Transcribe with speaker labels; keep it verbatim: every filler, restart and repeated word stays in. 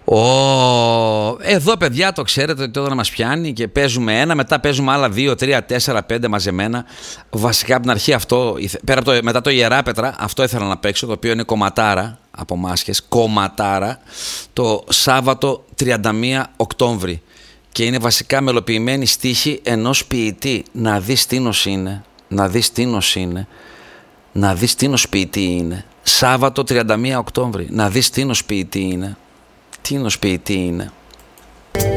Speaker 1: Ο... Εδώ παιδιά το ξέρετε ότι όταν μας πιάνει και παίζουμε ένα, μετά παίζουμε άλλα δύο, τρία, τέσσερα, πέντε μαζεμένα. Βασικά από την αρχή αυτό, πέρα από το, μετά το Ιεράπετρα, αυτό ήθελα να παίξω, το οποίο είναι κομματάρα από μάσχες, κομματάρα, το Σάββατο τριάντα μία Οκτώβρη. Και είναι βασικά μελοποιημένη στίχη ενός ποιητή. Να δεις τίνος είναι, να δεις τίνος είναι, να δεις τίνος ποιητή είναι. Σάββατο τριάντα μία Οκτώβρη, να δεις τίνος ποιητή είναι. Τίνος ποιητή είναι.